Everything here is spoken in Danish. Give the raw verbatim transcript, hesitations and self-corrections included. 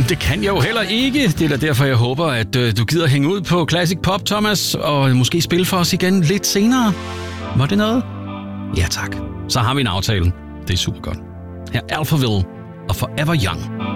Det kan jeg jo heller ikke. Det er da derfor, jeg håber, at øh, du gider hænge ud på Classic Pop, Thomas, og måske spille for os igen lidt senere. Var det noget? Ja tak. Så har vi en aftale. Det er super godt. Her er Alphaville og Forever Young.